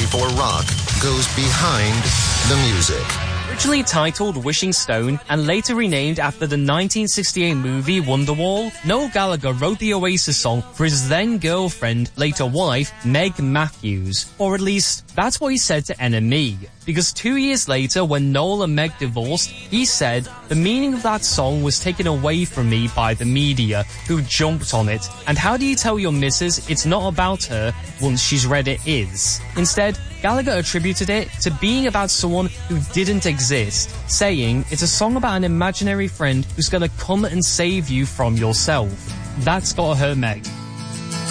before rock goes behind the music. Originally titled Wishing Stone and later renamed after the 1968 movie Wonderwall, Noel Gallagher wrote the Oasis song for his then girlfriend, later wife, Meg Matthews. Or at least, that's what he said to NME. Because 2 years later, when Noel and Meg divorced, he said, "The meaning of that song was taken away from me by the media, who jumped on it. And how do you tell your missus it's not about her once she's read it is?" Instead, Gallagher attributed it to being about someone who didn't exist, saying it's a song about an imaginary friend who's gonna come and save you from yourself. That's gotta hurt Meg.